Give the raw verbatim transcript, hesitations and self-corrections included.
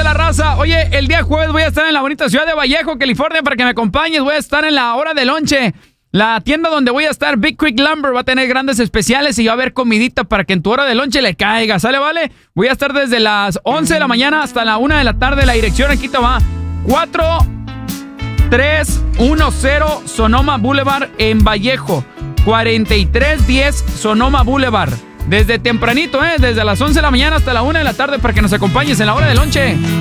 la raza. Oye, el día jueves voy a estar en la bonita ciudad de Vallejo, California, para que me acompañes. Voy a estar en la hora de lonche. La tienda donde voy a estar, Big Creek Lumber, va a tener grandes especiales y va a haber comidita para que en tu hora de lonche le caiga. ¿Sale, vale? Voy a estar desde las once de la mañana hasta la una de la tarde. La dirección aquí te va. cuatro tres uno cero Sonoma Boulevard en Vallejo. cuarenta y tres diez Sonoma Boulevard. Desde tempranito, ¿eh? Desde las once de la mañana hasta la una de la tarde para que nos acompañes en la hora de lonche.